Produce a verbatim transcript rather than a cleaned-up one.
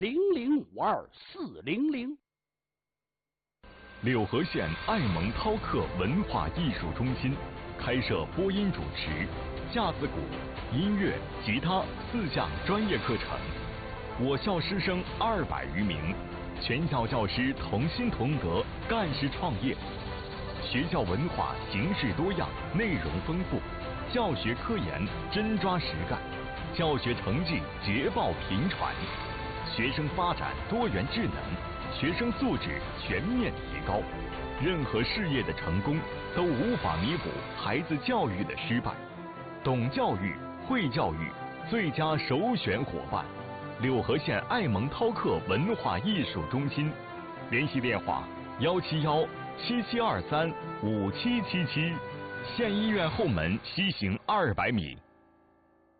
零零五二四零零。 柳河县爱蒙涛克文化艺术中心开设播音主持、架子鼓、音乐、吉他四项专业课程。我校师生二百余名，全校教师同心同德，干事创业。学校文化形式多样，内容丰富，教学科研真抓实干，教学成绩捷报频传，学生发展多元智能，学生素质全面提高。任何事业的成功都无法弥补孩子教育的失败。懂教育、会教育，最佳首选伙伴。柳河县爱蒙涛克文化艺术中心，联系电话：幺七幺七七二三五七七七，县医院后门西行二百米。